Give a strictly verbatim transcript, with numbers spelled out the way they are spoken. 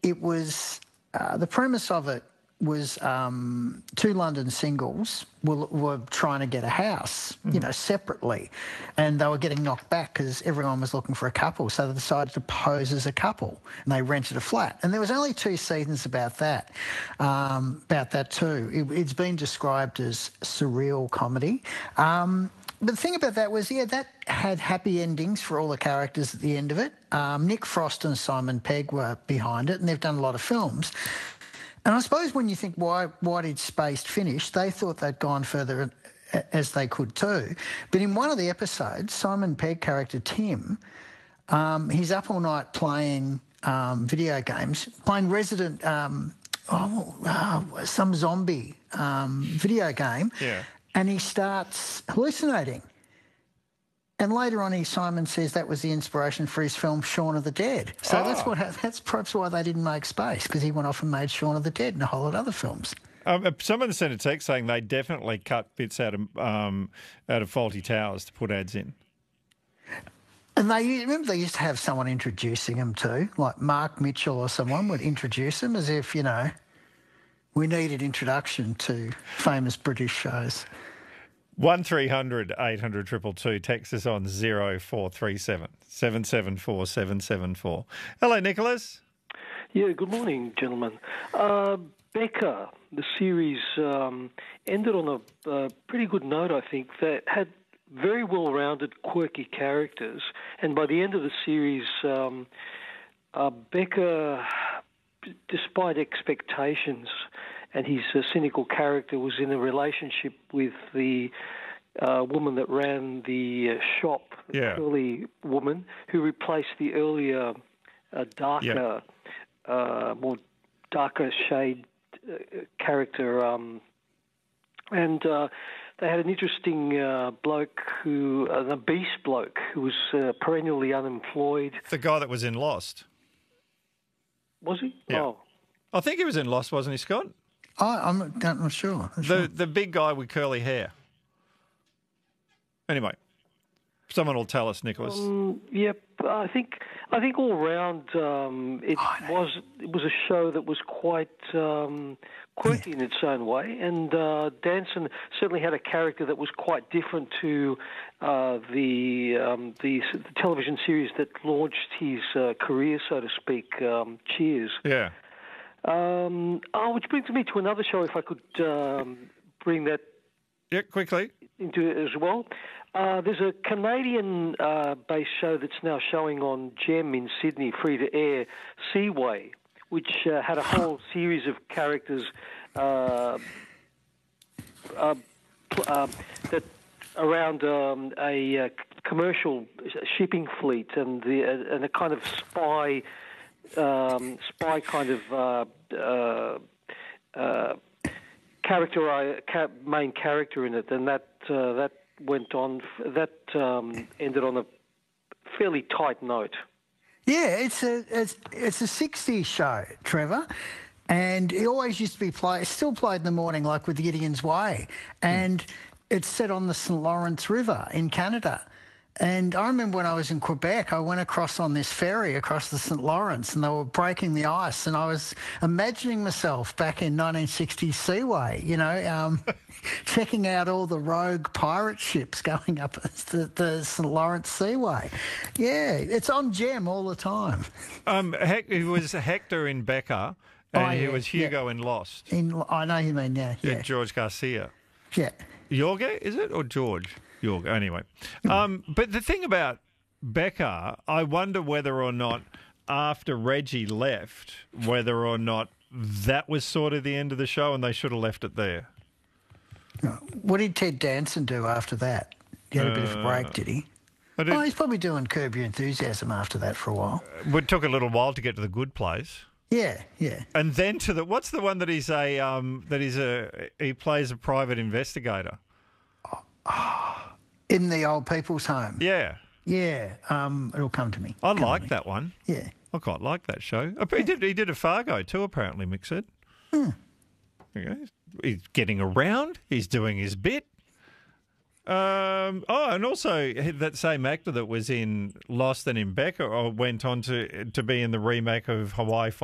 it was uh, the premise of it was um, two London singles were, were trying to get a house, mm-hmm. you know, separately, and they were getting knocked back because everyone was looking for a couple, so they decided to pose as a couple, and they rented a flat. And there was only two seasons about that, um, about that too. It, it's been described as surreal comedy. Um, but the thing about that was, yeah, that had happy endings for all the characters at the end of it. Um, Nick Frost and Simon Pegg were behind it, and they've done a lot of films. And I suppose when you think why why did Spaced finish, they thought they'd gone further as they could too. But in one of the episodes, Simon Pegg character Tim, um, he's up all night playing um, video games, playing Resident, um, oh, oh, some zombie um, video game, yeah. and he starts hallucinating. And later on, he, Simon says that was the inspiration for his film Shaun of the Dead. So oh. that's what that's perhaps why they didn't make Space, because he went off and made Shaun of the Dead and a whole lot of other films. Um, someone sent a text saying they definitely cut bits out of um, out of Fawlty Towers to put ads in. And they remember they used to have someone introducing them too, like Mark Mitchell or someone would introduce them as if, you know, we needed introduction to famous British shows. One three hundred eight hundred two two two. Text us on zero four three seven seven seven four seven seven four. Hello, Nicholas. Yeah, good morning, gentlemen. Uh, Becca, the series um, ended on a, a pretty good note, I think, that had very well-rounded, quirky characters. And by the end of the series, um, uh, Becca, despite expectations, and his uh, cynical character was in a relationship with the uh, woman that ran the uh, shop, the yeah. curly woman, who replaced the earlier uh, darker, yeah. uh, more darker shade uh, character. Um, and uh, they had an interesting uh, bloke, who, uh, a beast bloke, who was uh, perennially unemployed. The guy that was in Lost. Was he? Yeah. Oh. I think he was in Lost, wasn't he, Scott? I, I'm, I'm not sure. I'm the sure. the big guy with curly hair. Anyway, someone will tell us, Nicholas. Um, yep, I think I think all round um, it oh, was it was a show that was quite um, quirky yeah. in its own way, and uh, Danson certainly had a character that was quite different to uh, the, um, the the television series that launched his uh, career, so to speak. Um, Cheers. Yeah. Um, oh, which brings me to another show, if I could um, bring that yeah, quickly into it as well. Uh, there's a Canadian-based uh, show that's now showing on Gem in Sydney, free to air, Seaway, which uh, had a whole series of characters uh, uh, uh, that around um, a uh, commercial shipping fleet and the uh, and a kind of spy. Um, spy kind of uh, uh, uh, character, uh, ca- main character in it, and that uh, that went on. That um, ended on a fairly tight note. Yeah, it's a it's it's a sixties show, Trevor, and it always used to be played. It's still played in the morning, like with Gideon's Way, and mm. it's set on the Saint Lawrence River in Canada. And I remember when I was in Quebec, I went across on this ferry across the Saint Lawrence, and they were breaking the ice, and I was imagining myself back in nineteen sixties Seaway, you know, um, checking out all the rogue pirate ships going up the, the Saint Lawrence Seaway. Yeah, it's on Gem all the time. Um, Hec- he was Hector in Becca, and oh, yeah, he was Hugo yeah. in Lost. In, I know who you mean, yeah. yeah. George Garcia. Yeah. Jorge, is it, or George? York. Anyway, um, but the thing about Becca, I wonder whether or not after Reggie left, whether or not that was sort of the end of the show and they should have left it there. What did Ted Danson do after that? He had a bit of a break, did he? Did, oh, he's probably doing Curb Your Enthusiasm after that for a while. It took a little while to get to The Good Place. Yeah, yeah. And then to the what's the one that he's a um, that he's a he plays a private investigator. Oh, oh. In the old people's home. Yeah. Yeah. Um, it'll come to me. I come like me. that one. Yeah. I quite like that show. He did he did a Fargo too, apparently, Mick said. Hmm. Okay. He's getting around. He's doing his bit. Um, oh, and also that same actor that was in Lost and in Becca went on to to be in the remake of Hawaii